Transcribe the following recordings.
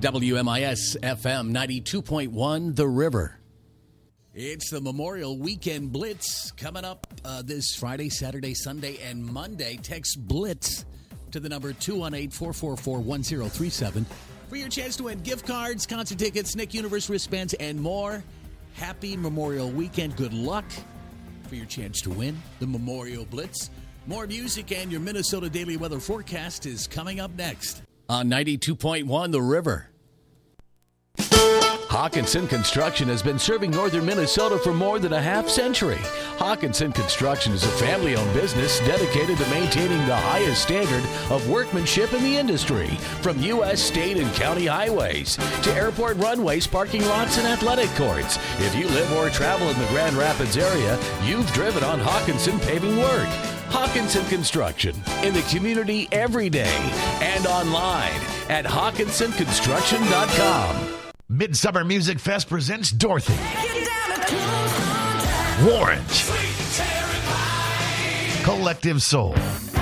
WMIS FM 92.1 The River. It's the Memorial Weekend Blitz coming up this Friday, Saturday, Sunday, and Monday. Text BLITZ to the number 218-444-1037 for your chance to win gift cards, concert tickets, Nick Universe wristbands, and more. Happy Memorial Weekend. Good luck for your chance to win the Memorial Blitz. More music and your Minnesota Daily Weather Forecast is coming up next on 92.1 The River. Hawkinson Construction has been serving northern Minnesota for more than a half century. Hawkinson Construction is a family-owned business dedicated to maintaining the highest standard of workmanship in the industry, from U.S., state, and county highways to airport runways, parking lots, and athletic courts. If you live or travel in the Grand Rapids area, you've driven on Hawkinson paving work. Hawkinson Construction, in the community every day and online at HawkinsonConstruction.com. Midsummer Music Fest presents Dorothy, Warrant, Collective Soul,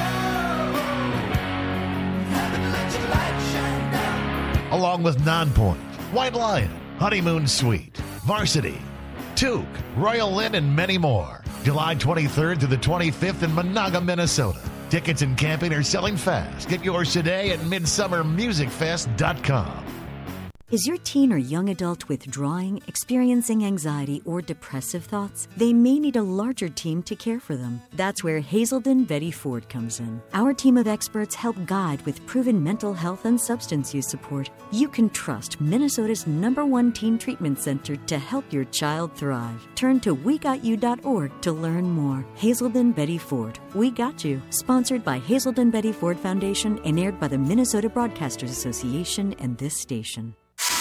along with Nonpoint, White Lion, Honeymoon Suite, Varsity, Toque, Royal Lynn, and many more. July 23rd to the 25th in Monaga, Minnesota. Tickets and camping are selling fast. Get yours today at midsummermusicfest.com. Is your teen or young adult withdrawing, experiencing anxiety, or depressive thoughts? They may need a larger team to care for them. That's where Hazelden Betty Ford comes in. Our team of experts help guide with proven mental health and substance use support. You can trust Minnesota's #1 teen treatment center to help your child thrive. Turn to WeGotYou.org to learn more. Hazelden Betty Ford, We Got You. Sponsored by Hazelden Betty Ford Foundation and aired by the Minnesota Broadcasters Association and this station.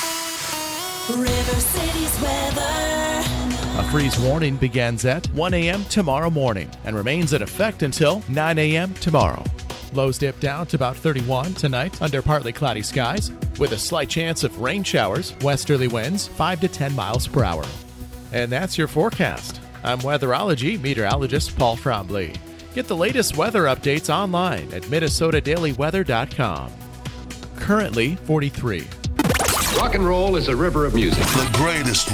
River City's weather. A freeze warning begins at 1 a.m. tomorrow morning and remains in effect until 9 a.m. tomorrow. Lows dip down to about 31 tonight under partly cloudy skies with a slight chance of rain showers, westerly winds 5 to 10 miles per hour. And that's your forecast. I'm weatherology meteorologist Paul Trombley. Get the latest weather updates online at MinnesotaDailyWeather.com. Currently 43. Rock and roll is a river of music. The greatest